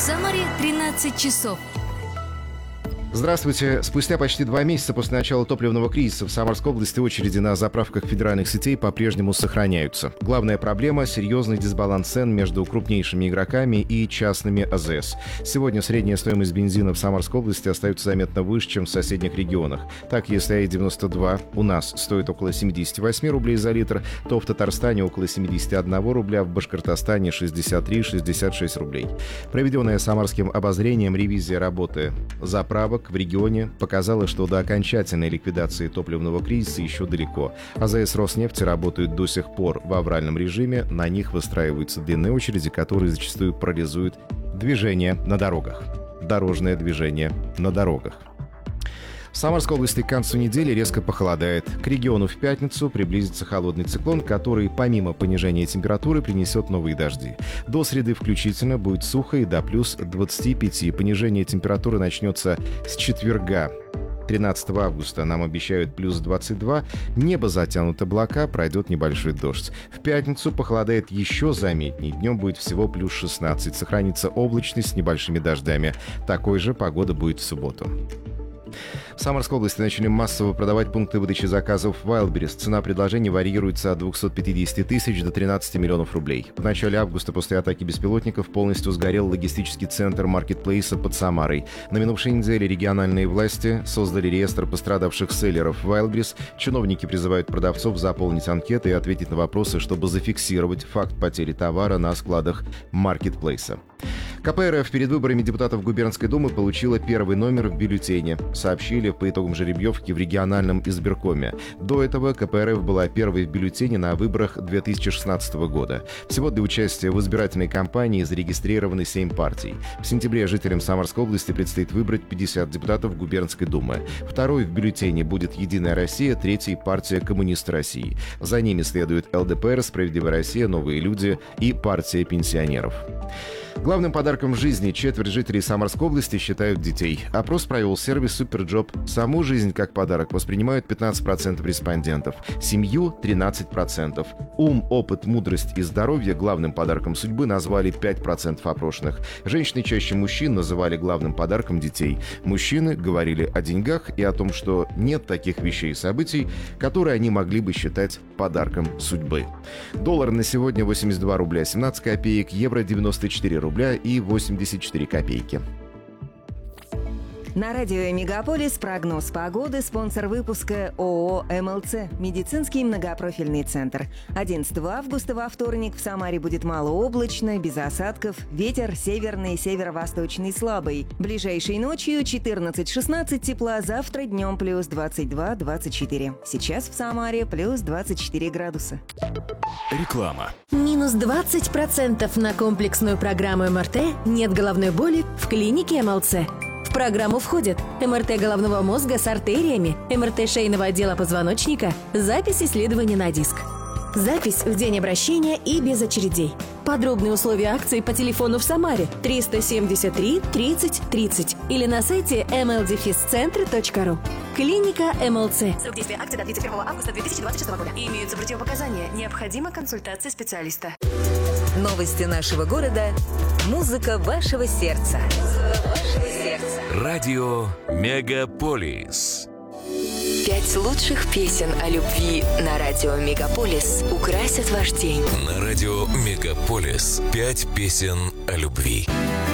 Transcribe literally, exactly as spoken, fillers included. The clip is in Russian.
Самаре тринадцать часов. Здравствуйте. Спустя почти два месяца после начала топливного кризиса в Самарской области очереди на заправках федеральных сетей по-прежнему сохраняются. Главная проблема – серьезный дисбаланс цен между крупнейшими игроками и частными АЗС. Сегодня средняя стоимость бензина в Самарской области остается заметно выше, чем в соседних регионах. Так, если АИ девяносто два у нас стоит около семьдесят восемь рублей за литр, то в Татарстане около семьдесят один рубля, а в Башкортостане шестьдесят три - шестьдесят шесть рублей. Проведенная Самарским обозрением ревизия работы заправок в регионе показала, что до окончательной ликвидации топливного кризиса еще далеко. АЗС Роснефти работают до сих пор в авральном режиме, на них выстраиваются длинные очереди, которые зачастую парализуют движение на дорогах. Дорожное движение на дорогах. В Самарской области к концу недели резко похолодает. К региону в пятницу приблизится холодный циклон, который помимо понижения температуры принесет новые дожди. До среды включительно будет сухо и до плюс двадцати пяти. Понижение температуры начнется с четверга. тринадцатого августа нам обещают плюс двадцать два, небо затянут облака, пройдет небольшой дождь. В пятницу похолодает еще заметнее, днем будет всего плюс шестнадцать, сохранится облачность с небольшими дождями. Такой же погода будет в субботу. В Самарской области начали массово продавать пункты выдачи заказов Wildberries. Цена предложений варьируется от двухсот пятидесяти тысяч до тринадцати миллионов рублей. В начале августа после атаки беспилотников полностью сгорел логистический центр маркетплейса под Самарой. На минувшей неделе региональные власти создали реестр пострадавших селлеров Wildberries. Чиновники призывают продавцов заполнить анкеты и ответить на вопросы, чтобы зафиксировать факт потери товара на складах маркетплейса. КПРФ перед выборами депутатов Губернской думы получила первый номер в бюллетене, сообщили по итогам жеребьевки в региональном избиркоме. До этого КПРФ была первой в бюллетене на выборах две тысячи шестнадцатого года. Всего для участия в избирательной кампании зарегистрированы семь партий. В сентябре жителям Самарской области предстоит выбрать пятьдесят депутатов Губернской думы. Второй в бюллетене будет «Единая Россия», третий – партия «Коммунисты России». За ними следуют ЛДПР, «Справедливая Россия», «Новые люди» и партия пенсионеров. Главным подарком в жизни четверть жителей Самарской области считают детей. Опрос провел сервис Суперджоп. Саму жизнь как подарок воспринимают пятнадцать процентов респондентов, семью – тринадцать процентов. Ум, опыт, мудрость и здоровье главным подарком судьбы назвали пять процентов опрошенных. Женщины чаще мужчин называли главным подарком детей. Мужчины говорили о деньгах и о том, что нет таких вещей и событий, которые они могли бы считать подарком судьбы. Доллар на сегодня восемьдесят два рубля семнадцать копеек, евро девяносто четыре рубля и восемьдесят четыре копейки. На радио «Мегаполис» прогноз погоды, спонсор выпуска ООО «МЛЦ» – медицинский многопрофильный центр. одиннадцатого августа во вторник в Самаре будет малооблачно, без осадков, ветер северный, северо-восточный слабый. Ближайшей ночью четырнадцать - шестнадцать тепла, завтра днем плюс двадцать два - двадцать четыре. Сейчас в Самаре плюс двадцать четыре градуса. Реклама. Минус двадцать процентов на комплексную программу МРТ «Нет головной боли» в клинике МЛЦ. В программу входят МРТ головного мозга с артериями, МРТ шейного отдела позвоночника, запись исследования на диск. Запись в день обращения и без очередей. Подробные условия акции по телефону в Самаре триста семьдесят три тридцать тридцать или на сайте эм эл дефис центр точка ру. Клиника МЛЦ. Срок действия акции до тридцать первого августа две тысячи двадцать шестого года. Имеются противопоказания. Необходима консультация специалиста. Новости нашего города. Музыка вашего сердца. Радио Мегаполис. Пять лучших песен о любви на радио Мегаполис украсят ваш день. На радио Мегаполис. Пять песен о любви.